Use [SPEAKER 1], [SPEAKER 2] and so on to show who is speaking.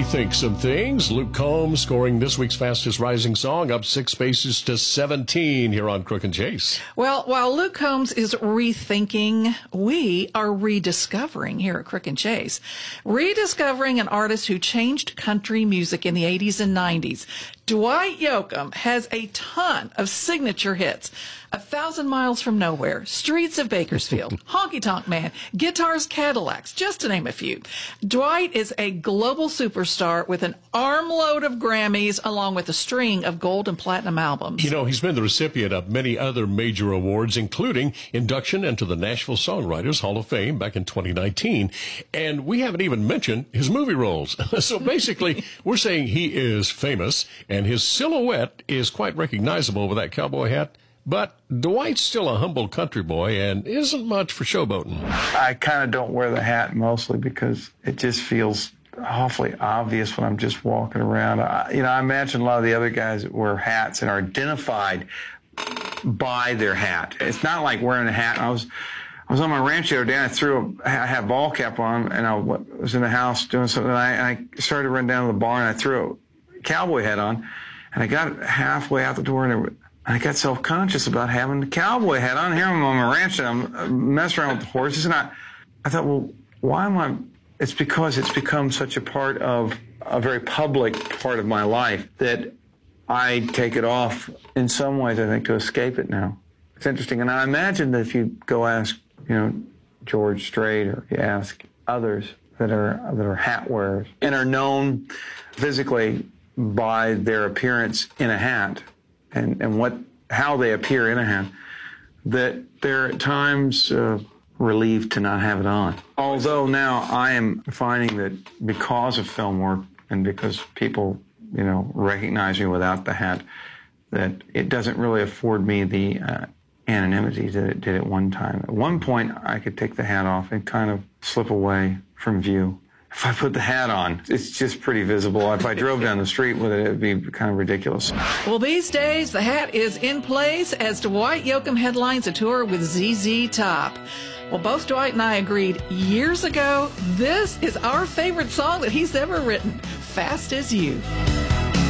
[SPEAKER 1] rethink some things. Luke Combs scoring this week's fastest rising song, up 6 spaces to 17 here on Crook and Chase.
[SPEAKER 2] Well, while Luke Combs is rethinking, we are rediscovering here at Crook and Chase. Rediscovering an artist who changed country music in the 80s and 90s. Dwight Yoakam has a ton of signature hits. 1,000 Miles from Nowhere, Streets of Bakersfield, Honky Tonk Man, Guitars, Cadillacs, just to name a few. Dwight is a global superstar with an armload of Grammys along with a string of gold and platinum albums.
[SPEAKER 1] You know, he's been the recipient of many other major awards, including induction into the Nashville Songwriters Hall of Fame back in 2019. And we haven't even mentioned his movie roles. So basically, we're saying he is famous, and his silhouette is quite recognizable with that cowboy hat. But Dwight's still a humble country boy and isn't much for showboating.
[SPEAKER 3] I kind of don't wear the hat mostly because it just feels awfully obvious when I'm just walking around. I imagine a lot of the other guys that wear hats and are identified by their hat. It's not like wearing a hat. I was on my ranch the other day, and I had a ball cap on, and I was in the house doing something, and I started to run down to the barn, and I threw a cowboy hat on, and I got halfway out the door, and I got self-conscious about having the cowboy hat on. Here I'm on my ranch, and I'm messing around with the horses, and I thought, well, why am I? It's because it's become such a part of a very public part of my life that I take it off in some ways, I think, to escape it now. It's interesting, and I imagine that if you go ask, George Strait, or you ask others that are hat wearers and are known physically by their appearance in a hat, and how they appear in a hat, that they're at times relieved to not have it on. Although now I am finding that because of film work and because people, recognize me without the hat, that it doesn't really afford me the anonymity that it did at one time. At one point, I could take the hat off and kind of slip away from view. If I put the hat on, it's just pretty visible. If I drove down the street with it, it'd be kind of ridiculous.
[SPEAKER 2] Well, these days, the hat is in place as Dwight Yoakam headlines a tour with ZZ Top. Well, both Dwight and I agreed years ago, this is our favorite song that he's ever written, Fast as You.